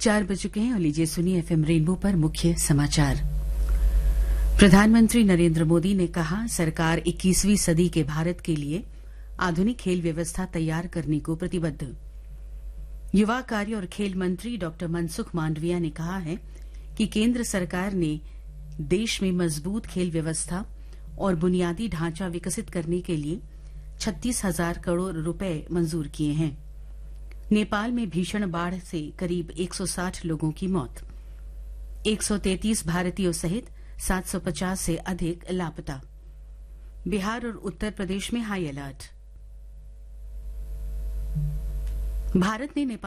4 बज चुके हैं और लीजिए सुनिए एफएम रेनबो पर मुख्य समाचार। प्रधानमंत्री नरेंद्र मोदी ने कहा, सरकार 21वीं सदी के भारत के लिए आधुनिक खेल व्यवस्था तैयार करने को प्रतिबद्ध। युवा कार्य और खेल मंत्री डॉ मनसुख मांडविया ने कहा है कि केंद्र सरकार ने देश में मजबूत खेल व्यवस्था और बुनियादी ढांचा विकसित करने के लिए 36,000 करोड़ रुपए मंजूर किए हैं। नेपाल में भीषण बाढ़ से करीब 160 लोगों की मौत, 133 भारतीयों सहित 750 से अधिक लापता। बिहार और उत्तर प्रदेश में हाई अलर्ट। भारत ने नेपाल